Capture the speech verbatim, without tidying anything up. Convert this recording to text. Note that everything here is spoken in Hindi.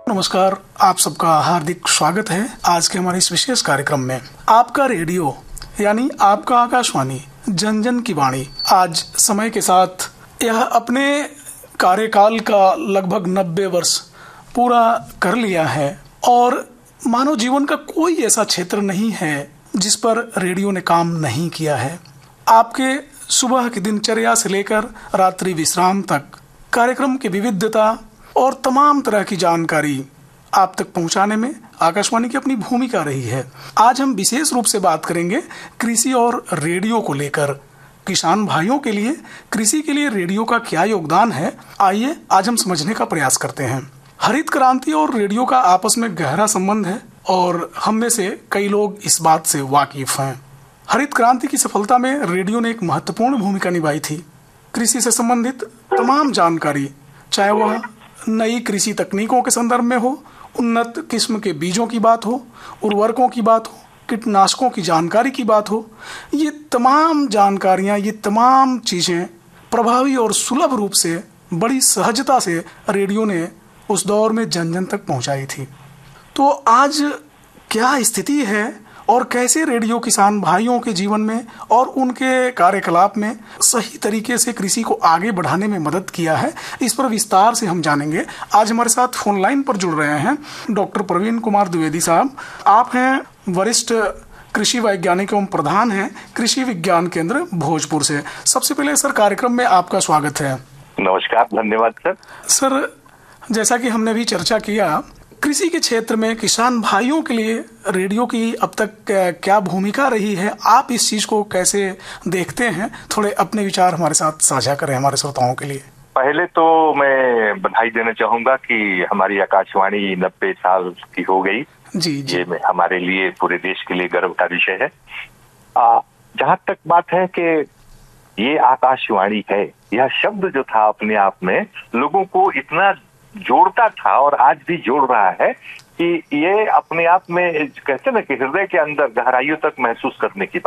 नमस्कार, आप सबका हार्दिक स्वागत है आज के हमारे इस विशेष कार्यक्रम में। आपका रेडियो यानी आपका आकाशवाणी, जन जन की वाणी। आज समय के साथ यह अपने कार्यकाल का लगभग नब्बे वर्ष पूरा कर लिया है और मानव जीवन का कोई ऐसा क्षेत्र नहीं है जिस पर रेडियो ने काम नहीं किया है। आपके सुबह की दिनचर्या से लेकर रात्रि विश्राम तक कार्यक्रम की विविधता और तमाम तरह की जानकारी आप तक पहुंचाने में आकाशवाणी की अपनी भूमिका रही है। आज हम विशेष रूप से बात करेंगे कृषि और रेडियो को लेकर। किसान भाइयों के लिए कृषि के लिए रेडियो का क्या योगदान है, आइए आज हम समझने का प्रयास करते हैं। हरित क्रांति और रेडियो का आपस में गहरा संबंध है और हम में से कई लोग इस बात से वाकिफ हैं। हरित क्रांति की सफलता में रेडियो ने एक महत्वपूर्ण भूमिका निभाई थी। कृषि से संबंधित तमाम जानकारी, चाहे वह नई कृषि तकनीकों के संदर्भ में हो, उन्नत किस्म के बीजों की बात हो, उर्वरकों की बात हो, कीटनाशकों की जानकारी की बात हो, ये तमाम जानकारियां, ये तमाम चीजें प्रभावी और सुलभ रूप से, बड़ी सहजता से रेडियो ने उस दौर में जन जन तक पहुंचाई थी। तो आज क्या स्थिति है और कैसे रेडियो किसान भाइयों के जीवन में और उनके कार्यकलाप में सही तरीके से कृषि को आगे बढ़ाने में मदद किया है, इस पर विस्तार से हम जानेंगे। आज हमारे साथ फोन लाइन पर जुड़ रहे हैं डॉक्टर प्रवीण कुमार द्विवेदी साहब। आप हैं वरिष्ठ कृषि वैज्ञानिक एवं प्रधान हैं कृषि विज्ञान केंद्र भोजपुर से। सबसे पहले सर, कार्यक्रम में आपका स्वागत है। नमस्कार, धन्यवाद सर। सर, जैसा कि हमने भी चर्चा किया, कृषि के क्षेत्र में किसान भाइयों के लिए रेडियो की अब तक क्या भूमिका रही है, आप इस चीज को कैसे देखते हैं? थोड़े अपने विचार हमारे साथ साझा करें हमारे श्रोताओं के लिए। पहले तो मैं बधाई देना चाहूंगा कि हमारी आकाशवाणी नब्बे साल की हो गई। जी जी, ये हमारे लिए, पूरे देश के लिए गर्व का विषय है। जहाँ तक बात है कि ये आकाशवाणी है, यह शब्द जो था अपने आप में लोगों को इतना जोड़ता था और आज भी जोड़ रहा है कि ये अपने आप में कहते ना कि हृदय के अंदर गहराइयों तक महसूस करने की